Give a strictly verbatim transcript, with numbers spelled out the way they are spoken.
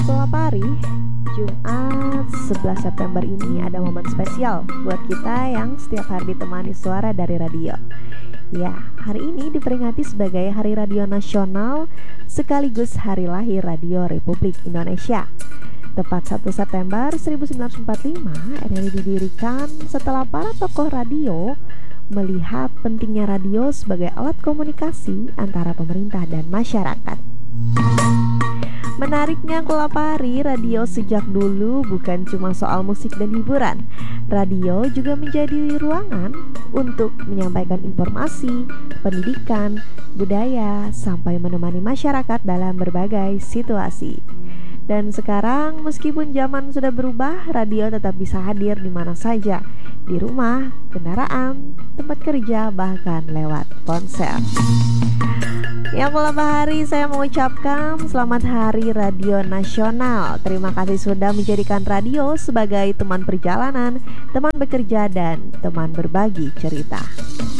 Selamat pagi, Jumat sebelas September ini ada momen spesial buat kita yang setiap hari ditemani suara dari radio. Ya, hari ini diperingati sebagai Hari Radio Nasional sekaligus Hari Lahir Radio Republik Indonesia. Tepat satu September seribu sembilan ratus empat puluh lima, R R I didirikan setelah para tokoh radio melihat pentingnya radio sebagai alat komunikasi antara pemerintah dan masyarakat. Menariknya Kulapari, radio sejak dulu bukan cuma soal musik dan hiburan. Radio juga menjadi ruangan untuk menyampaikan informasi, pendidikan, budaya, sampai menemani masyarakat dalam berbagai situasi. Dan sekarang meskipun zaman sudah berubah, radio tetap bisa hadir di mana saja, di rumah, kendaraan, tempat kerja, bahkan lewat ponsel. Ya, malam hari saya mengucapkan selamat Hari Radio Nasional. Terima kasih sudah menjadikan radio sebagai teman perjalanan, teman bekerja, dan teman berbagi cerita.